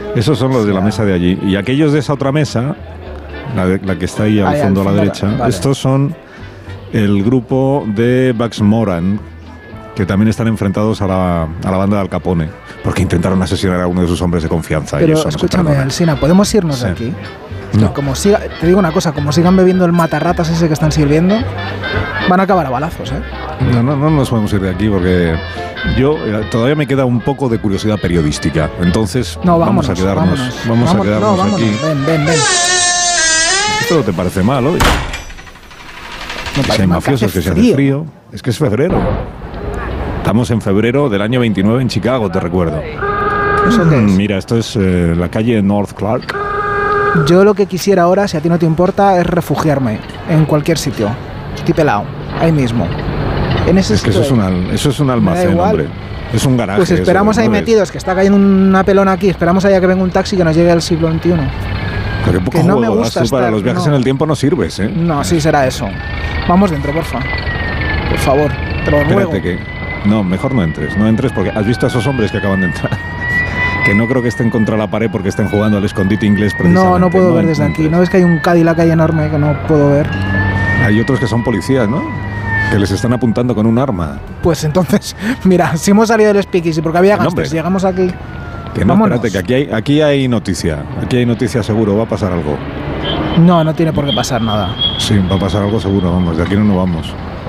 Esos son los de la mesa de allí. Y aquellos de esa otra mesa, la que está ahí al fondo a la derecha, vale. Estos son el grupo de Bugs Moran, que también están enfrentados a la banda de Al Capone, porque intentaron asesinar a uno de sus hombres de confianza. Pero eso escúchame, no Alsina, ¿podemos irnos de aquí? No. Te digo una cosa, como sigan bebiendo el matarratas ese que están sirviendo, van a acabar a balazos, ¿eh? No nos podemos ir de aquí porque yo todavía me queda un poco de curiosidad periodística. Entonces vamos a quedarnos aquí. Ven. Esto no te parece mal, oye. Si hay mafiosos que se hace frío. Es que es febrero. Estamos en febrero del año 29 en Chicago, te recuerdo. ¿Eso qué es? Mira, esto es la calle North Clark. Yo lo que quisiera ahora, si a ti no te importa, es refugiarme en cualquier sitio. Estoy pelado, ahí mismo. Es que eso es un almacén, hombre. Es un garaje. Pues esperamos ahí metidos, que está cayendo una pelona aquí. Esperamos ahí a que venga un taxi que nos llegue al siglo XXI. Pero qué poco que no me gusta tú para los viajes en el tiempo no sirves, ¿eh? No, sí será eso. Vamos dentro, porfa. Por favor, te lo ruego. No, mejor no entres porque has visto a esos hombres que acaban de entrar. Que no creo que estén contra la pared porque estén jugando al escondite inglés precisamente. No puedo ver desde aquí. ¿No ves que hay un Cadillac ahí enorme que no puedo ver? Hay otros que son policías, ¿no? Que les están apuntando con un arma. Pues entonces, mira, si hemos salido del speakeasy porque había gangsters, llegamos aquí. Que no, vámonos. Espérate, que aquí hay noticia. Aquí hay noticia seguro, va a pasar algo. No tiene por qué pasar nada. Sí, va a pasar algo seguro, vamos, de aquí no nos vamos.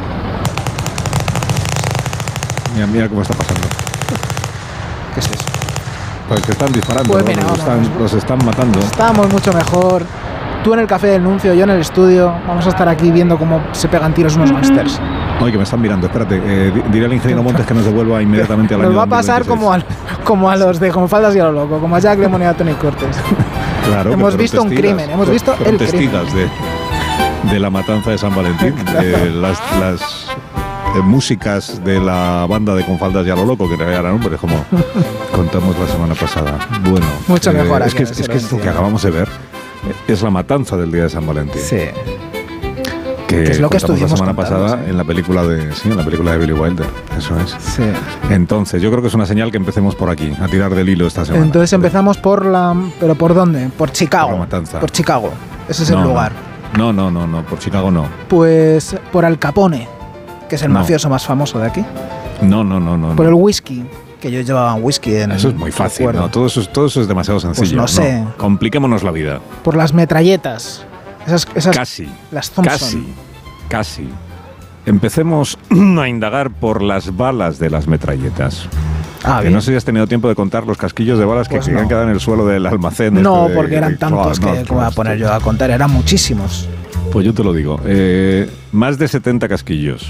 Mira cómo está pasando. ¿Qué es eso? Pues que están disparando, pues mira, los están matando. Estamos mucho mejor. Tú en el café del Nuncio, yo en el estudio. Vamos a estar aquí viendo cómo se pegan tiros unos gángsters. Oye, que me están mirando, espérate. Diré al ingeniero Montes que nos devuelva inmediatamente al año 2026. Nos va a pasar como a los de Como Faldas y a lo Loco, como a Jack Lemmon y a Tony Cortés. Claro. Hemos visto un crimen, hemos visto el crimen. Testigos de la matanza de San Valentín. Las músicas de la banda de Con Faldas y a lo Loco, que en realidad eran hombres, como contamos la semana pasada. Bueno, mucho mejor. Es que esto que acabamos de ver es la matanza del día de San Valentín. Sí. Que es lo que estuvimos la semana pasada en la película de Billy Wilder. Eso es. Sí. Entonces, yo creo que es una señal que empecemos por aquí, a tirar del hilo esta semana. Entonces empezamos ¿pero por dónde? Por Chicago. Por la matanza. Por Chicago. Ese es el lugar. No, por Chicago no. Pues por Al Capone, que es el mafioso más famoso de aquí. No. Por el whisky, que yo llevaba whisky en Eso es muy fácil, ¿no? Todo eso es demasiado sencillo. Pues no sé. Compliquémonos la vida. Por las metralletas. Esas casi. Las Thompson. Casi. Empecemos a indagar por las balas de las metralletas. Que no sé si has tenido tiempo de contar los casquillos de balas que han quedado en el suelo del almacén. No, porque eran tantos que voy a poner yo a contar. Eran muchísimos. Pues yo te lo digo. Más de 70 casquillos.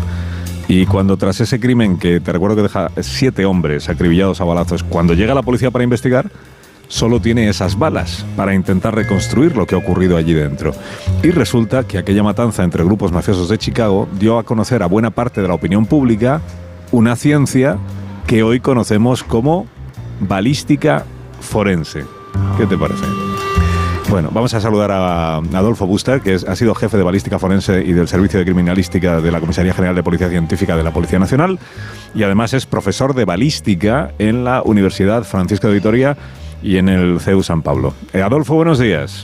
Y cuando tras ese crimen, que te recuerdo que deja 7 hombres acribillados a balazos, cuando llega la policía para investigar, solo tiene esas balas para intentar reconstruir lo que ha ocurrido allí dentro. Y resulta que aquella matanza entre grupos mafiosos de Chicago dio a conocer a buena parte de la opinión pública una ciencia que hoy conocemos como balística forense. ¿Qué te parece? Bueno, vamos a saludar a Adolfo Buster, que ha sido jefe de balística forense y del Servicio de Criminalística de la Comisaría General de Policía Científica de la Policía Nacional, y además es profesor de balística en la Universidad Francisco de Vitoria y en el CEU San Pablo. Adolfo, buenos días.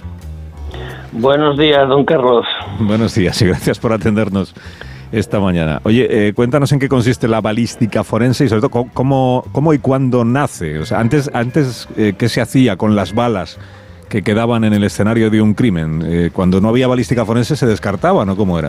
Buenos días, don Carlos. Buenos días y gracias por atendernos esta mañana. Oye, cuéntanos en qué consiste la balística forense y sobre todo cómo y cuándo nace. O sea, antes ¿qué se hacía con las balas que quedaban en el escenario de un crimen? Cuando no había balística forense se descartaban, ¿no? ¿Cómo era?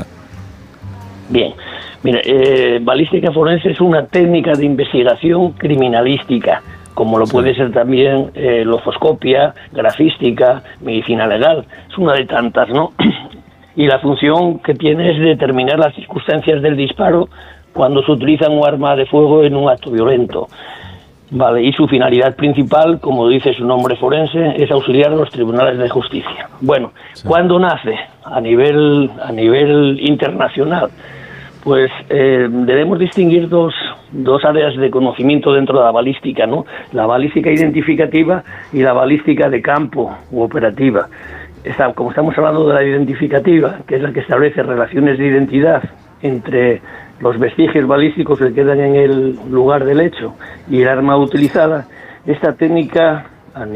Bien, mira, balística forense es una técnica de investigación criminalística, como lo puede ser también lofoscopia, grafística, medicina legal. Es una de tantas, ¿no? Y la función que tiene es determinar las circunstancias del disparo cuando se utiliza un arma de fuego en un acto violento. Vale, y su finalidad principal, como dice su nombre forense, es auxiliar a los tribunales de justicia. Bueno, ¿cuándo nace? A nivel internacional. Pues debemos distinguir dos áreas de conocimiento dentro de la balística, ¿no? La balística identificativa y la balística de campo u operativa. Como estamos hablando de la identificativa, que es la que establece relaciones de identidad entre los vestigios balísticos que quedan en el lugar del hecho y el arma utilizada, esta técnica